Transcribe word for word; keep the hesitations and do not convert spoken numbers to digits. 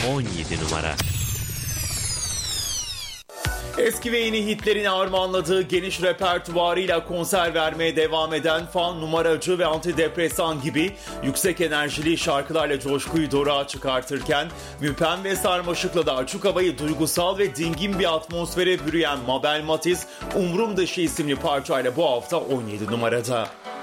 on yedi numara. Eski ve yeni hitlerini armağanladığı geniş repertuvarıyla konser vermeye devam eden Fan, Numaracı ve Antidepresan gibi yüksek enerjili şarkılarla coşkuyu doruğa çıkartırken Müpem ve Sarmaşık'la da açık havayı duygusal ve dingin bir atmosfere bürüyen Mabel Matiz, Umrum Dışı isimli parçayla bu hafta on yedi numarada.